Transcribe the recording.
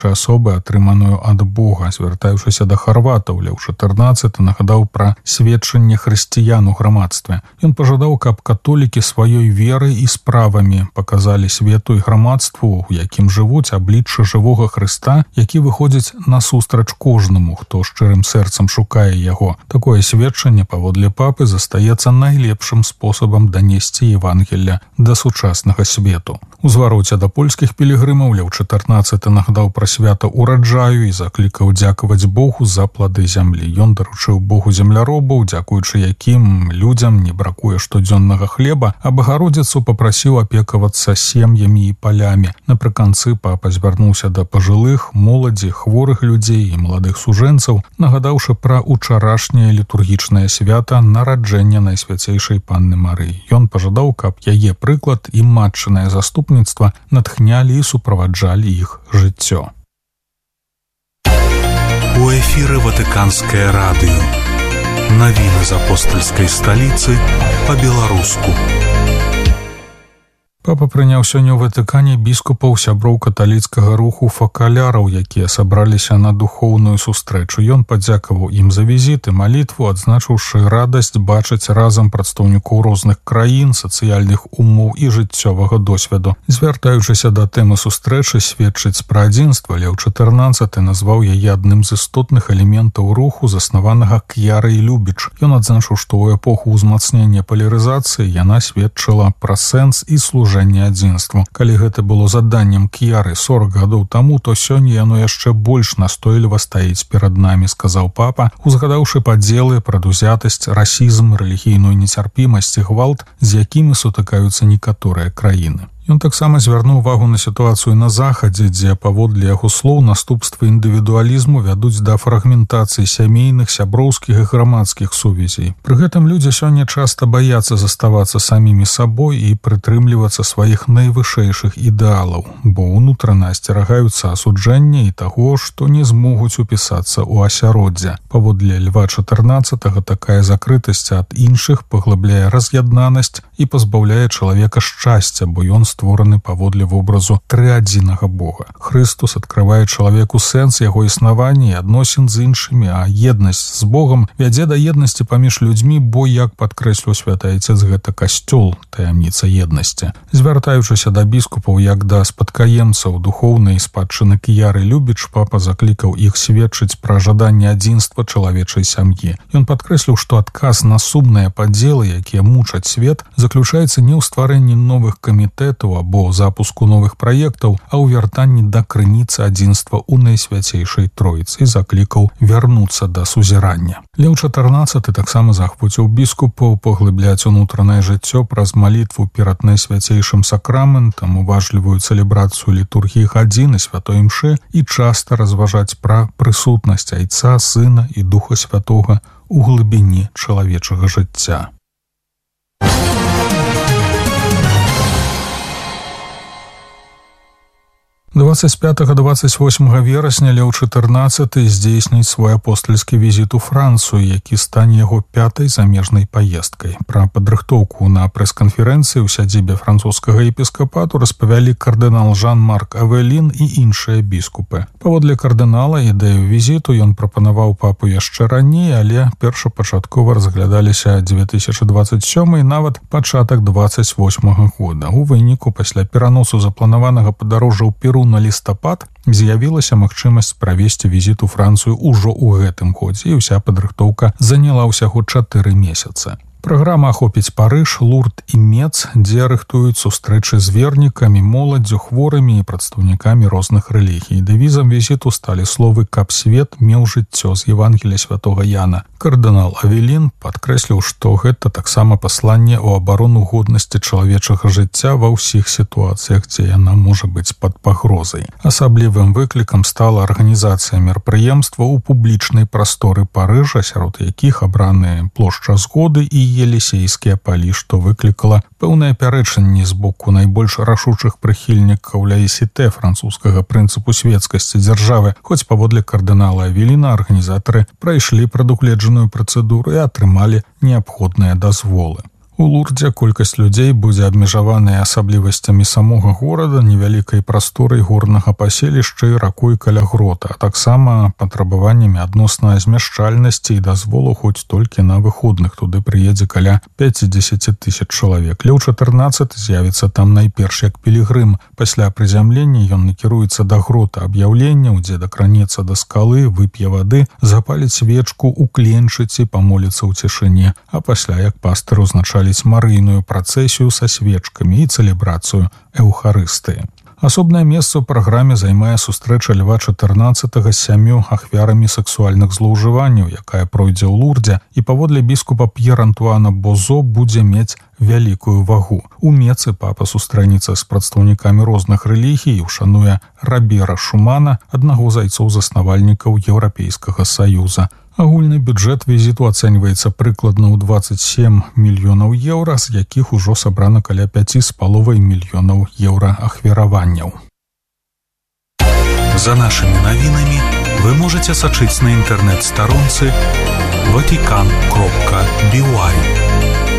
асобы, атрыманую ад Бога. Звяртаючыся да харватаў, Леў XIV нагадаў пра сведчанне хрысціян у грамадстве. Ён пажадаў, каб католікі сваёй верай і справамі паказалі свету і грамадству, у якім жывуць, аблічча жывога Хрыста, які выходзіць насустрач кожнаму, хто шчырым сэрцам шукае яго. Такое сведчанне, паводле папы, застаецца найлепшым спосабам данесці Евангелля да сучаснага свету. У звароце да польскіх пілігрымаў Леў XIV нагадаў пра свята ураджаю і заклікаў дзякаваць Богу за плады зямлі. Ён даручыў Богу земляробаў, дзякуючы якім людзям не бракуе штодзённага хлеба, а Багародзіцу папрасіў апекавацца сем'ямі і палямі. Напрыканцы папа звярнуўся да пажылых, моладзі, хворых людзей і маладых сужэнцаў, нагадаўшы пра учарашняе літургічнае свята нараджэння Найсвяцейшай Панны Марыі. Ён пажадаў, каб яе прыклад і матчынае заступніцтва натхнялі і суправаджалі іх жыццё. У эфіры Ватыканскае радыё. Навіны з апостальскай сталіцы па-беларуску. Папа прыняў сёння ў Ватыкане біскупаў, сяброў каталіцкага руху факаляраў, якія сабраліся на духоўную сустрэчу. Ён падзякаваў ім за візіт і малітву, адзначыўшы радасць бачыць разам прадстаўнікоў розных краін, сацыяльных умоў і жыццёвага досведу. Звяртаючыся да тэмы сустрэчы сведчыць пра адзінства, Леў XIV назваў яе адным з істотных элементаў руху, заснаванага К'ярай Любіч. Ён адзначыў, што ў эпоху ўзмацнення палярызацыі яна сведчыла пра сэнс і служэнне адзінству. Калі гэта было заданнем К'яры 40 гадоў таму, то сёння яно яшчэ больш настойліва стаіць перад намі, сказаў папа, узгадаўшы падзелы, прадузятасць, расізм, рэлігійную нецярпімасць і гвалт, з якімі сутыкаюцца некаторыя краіны. Ён таксама звярнуў увагу на сітуацыю на Захадзе, дзе, паводле яго слоў, наступствы індывідуалізму вядуць да фрагментацыі сямейных, сяброўскіх і грамадскіх сувязей. Пры гэтым людзі сёння часта баяцца заставацца самімі сабой і прытрымлівацца сваіх найвышэйшых ідэалаў, бо ўнутрана асцерагаюцца асуджэння і таго, што не змогуць упісацца ў асяроддзе. Паводле Льва XIV такая закрытасць ад іншых паглыбляе раз'яднанасць і пазбаўляе чалавека шчасця, бо ён створаны паводле вобразу трыадзінага Бога. Хрыстус адкрывае чалавеку сэнс яго існавання і адносін з іншымі, а еднасць з Богам вядзе да еднасці паміж людзьмі, бо, як падкрэсліў святы Айцец, гэта касцёл, таямніца еднасці. Звяртаючыся да біскупаў як да спадкаемцаў духоўнай спадчыны К'яры Любіч, папа заклікаў іх сведчыць пра жаданне адзінства чалавечай сям'і. Ён падкрэсліў, што адказ на сумныя падзелы, якія мучаць свет, заключаецца не ў стварэнні новых камітэтаў або запуску новых праектаў, а ў вяртанні да крыніцы адзінства ў Найсвяцейшай Тройцы і заклікаў вярнуцца да сузірання. Леў XIV таксама захвоціў біскупаў паглыбляць унутранае жыццё праз малітву перад Найсвяцейшым сакраментам, уважлівую цэлебрацыю літургіі гадзіны святой імшы і часта разважаць пра прысутнасць Айца, Сына і Духа Святога ў глыбіні чалавечага жыцця. 25-28 верасня Леў XIV здзейсніць свой апостальскі візіт у Францыю, які стане яго 5-й замежнай паездкай. Пра падрыхтоўку на прэс-канферэнцыі ў сядзібе французскага епіскапату распавялі кардынал Жан-Марк Авелін і іншыя біскупы. Паводле кардынала ідэю візіту ён прапанаваў папу яшчэ раней, але першапачаткова разглядаліся 2027 і нават пачатак 28 года. У выніку пасля пераносу запланаванага падарожжа ў Перу на лістапад з'явілася магчымасць правесці візіт у Францыю ўжо ў гэтым годзе, і ўся падрыхтоўка заняла ўсяго 4 месяцы. Праграма ахопіць Парыж, Лурд і Мец, дзе рыхтуюць сустрэчы з вернікамі, моладдзю, хворымі і прадстаўнікамі розных рэлігій. Дэвізам візіту сталі словы «Каб свет меў жыццё» з Евангелія святога Яна. Кардынал Авелін падкрэсліў, што гэта таксама пасланне ў абарону годнасці чалавечага жыцця ва ўсіх сітуацыях, дзе яна можа быць пад пагрозай. Асаблівым выклікам стала арганізацыя мерапрыемства ў публічнай прасторы Парыжа, сярод якіх абраны плошча Згоды і Елісейскія палі, што выклікала пэўнае пярэчанне з боку найбольш рашучых прыхільнікаў лаісіте французскага прынцыпу светскасці дзяржавы, хоць паводле кардынала Авеліна арганізатары прайшлі прадугледжаную працэдуру і атрымалі неабходныя дазволы. У Лурдзе колькасць людзей будзе абмежаваная асаблівасцямі самога горада, невялікай прасторай горнага паселішча і ракой каля грота, а таксама патрабаваннямі адносна змяшчальнасці і дазволу хоць толькі на выходных. Туды прыедзе каля 50 000 чалавек. Леў 14 з'явіцца там найперш як пілігрым. Пасля прызямлення ён накіруецца да грота аб'яўленняў, дзе дакранецца да скалы, вып'е вады, запаліць свечку, укленчыць і памоліцца ў цішыні, а пасля як пастыр узначалі марыйную працэсію са свечкамі і цэлебрацыю эўхарыстыі. Асобнае месца ў праграме займае сустрэча Льва 14 з 7 ахвярамі сексуальных злоўжыванняў, якая пройдзе ў Лурдзе, і паводле біскупа П'ер Антуана Бозо будзе мець вялікую вагу. У Мецы папа сустрэнецца з прадстаўнікамі розных рэлігій і ушануе Рабера Шумана, аднаго з айцоў-заснавальнікаў Еўрапейскага Саюза. Агульны бюджэт візіту ацэньваецца прыкладна ў 27 мільёнаў еўра, з якіх ужо сабрана каля 5,5 мільёнаў еўра ахвяраванняў. За нашими навінамі вы можете сачыць на інтэрнэт-старонцы vatican.by.